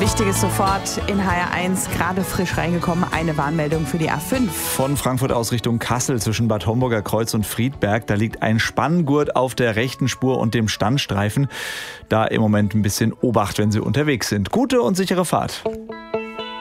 Wichtiges sofort in HR1, gerade frisch reingekommen, eine Warnmeldung für die A5. Von Frankfurt aus Richtung Kassel zwischen Bad Homburger Kreuz und Friedberg. Da liegt ein Spanngurt auf der rechten Spur und dem Standstreifen. Da im Moment ein bisschen Obacht, wenn Sie unterwegs sind. Gute und sichere Fahrt.